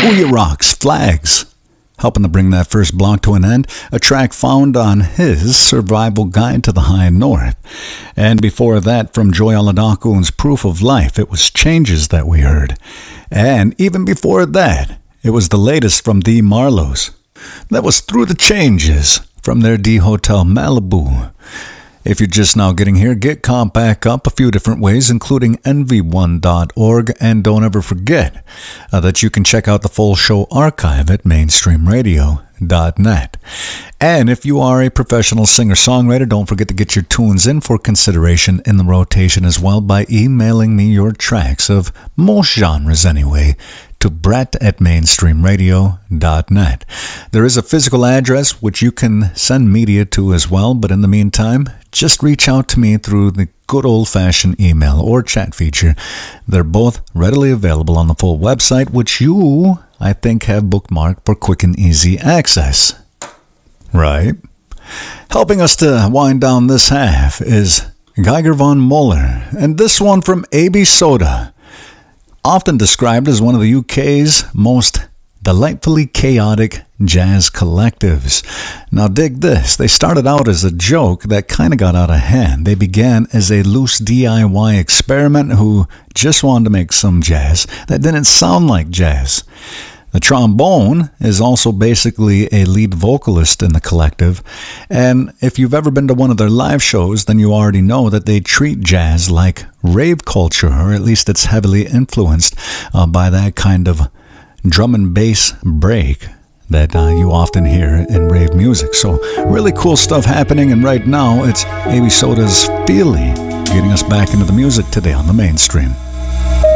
Booyah Rocks, Flags. Helping to bring that first block to an end, a track found on his Survival Guide to the High North. And before that, from Joy Aladakun's Proof of Life, it was Changes that we heard. And even before that, it was the latest from D. Marlowe's. That was Through the Changes from their D Hotel Malibu. If you're just now getting here, get caught back up a few different ways, including envy1.org, and don't ever forget that you can check out the full show archive at mainstreamradio.net. And if you are a professional singer-songwriter, don't forget to get your tunes in for consideration in the rotation as well by emailing me your tracks of most genres anyway to brett@mainstreamradio.net. There is a physical address which you can send media to as well, but in the meantime, just reach out to me through the good old-fashioned email or chat feature. They're both readily available on the full website, which you, I think, have bookmarked for quick and easy access. Right? Helping us to wind down this half is Geiger von Muller, and this one from AB Soda. Often described as one of the UK's most delightfully chaotic jazz collectives. Now dig this, they started out as a joke that kind of got out of hand. They began as a loose DIY experiment who just wanted to make some jazz that didn't sound like jazz. The trombone is also basically a lead vocalist in the collective, and if you've ever been to one of their live shows, then you already know that they treat jazz like rave culture, or at least it's heavily influenced by that kind of drum and bass break that you often hear in rave music. So really cool stuff happening, and right now it's AB Soda's Feely getting us back into the music today on the Mainstream.